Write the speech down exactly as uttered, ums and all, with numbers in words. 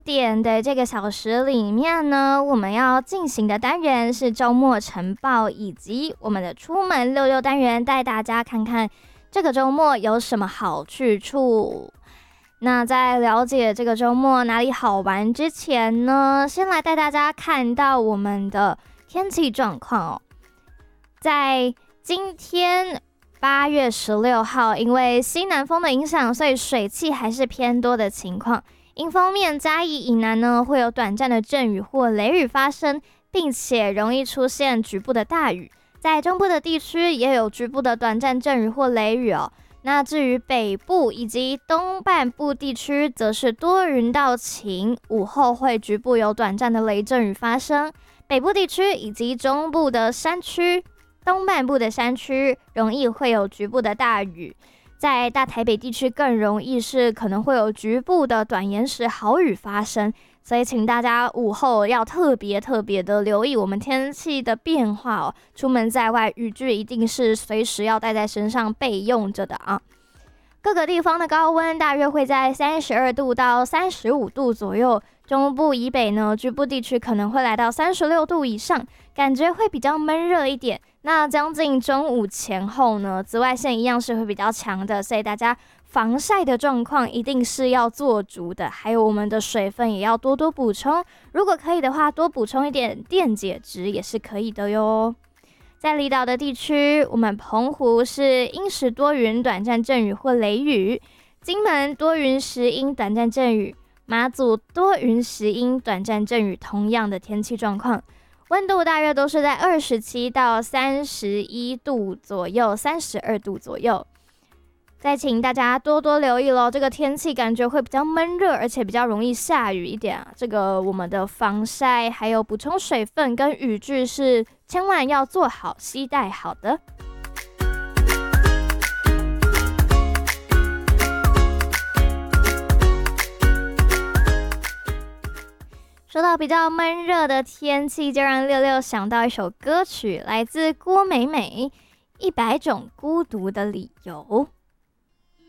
点的这个小时里面呢，我们要进行的单元是周末晨报，以及我们的出门溜溜单元，带大家看看这个周末有什么好去处。那在了解这个周末哪里好玩之前呢，先来带大家看到我们的天气状况哦。在今天八月十六号，因为西南风的影响，所以水汽还是偏多的情况。迎风面，嘉义以南呢会有短暂的阵雨或雷雨发生，并且容易出现局部的大雨。在中部的地区也有局部的短暂阵雨或雷雨哦。那至于北部以及东半部地区，则是多云到晴，午后会局部有短暂的雷阵雨发生。北部地区以及中部的山区、东半部的山区容易会有局部的大雨。在大台北地区更容易是可能会有局部的短延时豪雨发生，所以请大家午后要特别特别的留意我们天气的变化哦。出门在外，雨具一定是随时要带在身上备用着的啊。各个地方的高温大约会在三十二度到三十五度左右，中部以北呢，局部地区可能会来到三十六度以上，感觉会比较闷热一点。那将近中午前后呢，紫外线一样是会比较强的，所以大家防晒的状况一定是要做足的，还有我们的水分也要多多补充，如果可以的话，多补充一点电解质也是可以的哟。在离岛的地区，我们澎湖是阴时多云，短暂阵雨或雷雨；金门多云时阴，短暂阵雨；马祖多云时阴，短暂阵雨，同样的天气状况。温度大约都是在二十七到三十一度左右，三十二度左右。再请大家多多留意咯，这个天气感觉会比较闷热，而且比较容易下雨一点啊。这个我们的防晒还有补充水分跟雨具是千万要做好携带好的。说到比较闷热的天气，就让六六想到一首歌曲，来自郭美美，《一百种孤独的理由》。